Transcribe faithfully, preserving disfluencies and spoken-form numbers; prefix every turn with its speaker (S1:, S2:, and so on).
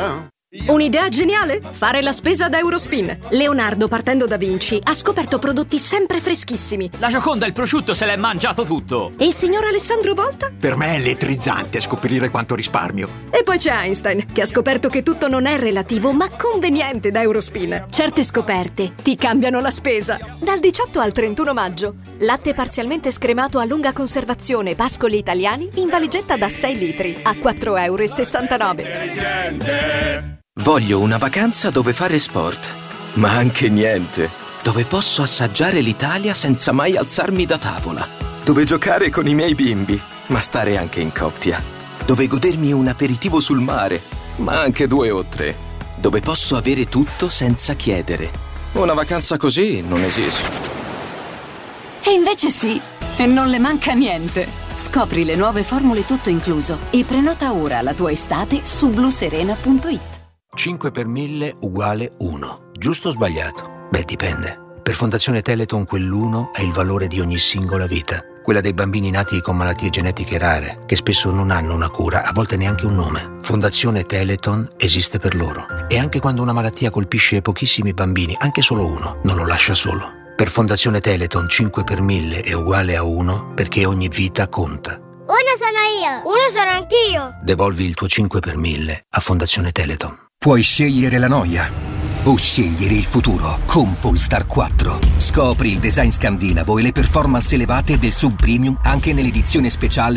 S1: Un'idea geniale? Fare la spesa da Eurospin. Leonardo, partendo da Vinci, ha scoperto prodotti sempre freschissimi.
S2: La Gioconda e il prosciutto se l'è mangiato tutto.
S1: E il signor Alessandro Volta?
S3: Per me è elettrizzante scoprire quanto risparmio.
S1: E poi c'è Einstein, che ha scoperto che tutto non è relativo, ma conveniente da Eurospin. Certe scoperte ti cambiano la spesa. Dal diciotto al trentuno maggio. Latte parzialmente scremato a lunga conservazione Pascoli Italiani in valigetta da sei litri a quattro e sessantanove euro.
S4: Voglio una vacanza dove fare sport, ma anche niente. Dove posso assaggiare l'Italia senza mai alzarmi da tavola. Dove giocare con i miei bimbi, ma stare anche in coppia. Dove godermi un aperitivo sul mare, ma anche due o tre. Dove posso avere tutto senza chiedere. Una vacanza così non esiste.
S5: E invece sì, e non le manca niente. Scopri le nuove formule tutto incluso e prenota ora la tua estate su bluserena punto it.
S6: cinque per mille uguale uno. Giusto o sbagliato? Beh, dipende. Per Fondazione Teleton quell'uno è il valore di ogni singola vita. Quella dei bambini nati con malattie genetiche rare, che spesso non hanno una cura, a volte neanche un nome. Fondazione Teleton esiste per loro. E anche quando una malattia colpisce pochissimi bambini, anche solo uno, non lo lascia solo. Per Fondazione Teleton cinque per mille è uguale a uno, perché ogni vita conta.
S7: Uno sono io! Uno sono anch'io!
S6: Devolvi il tuo cinque per mille a Fondazione Teleton.
S8: Puoi scegliere la noia o scegliere il futuro con Polestar quattro. Scopri il design scandinavo e le performance elevate del sub premium anche nell'edizione speciale